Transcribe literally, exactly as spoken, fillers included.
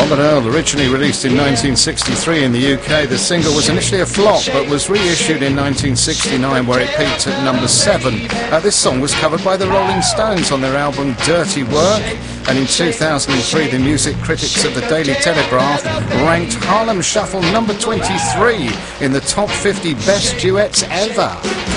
Robert Earl, originally released in nineteen sixty-three in the U K, the single was initially a flop but was reissued in nineteen sixty-nine where it peaked at number seven. Uh, this song was covered by the Rolling Stones on their album Dirty Work, and in two thousand three the music critics of the Daily Telegraph ranked Harlem Shuffle number twenty-three in the top fifty best duets ever.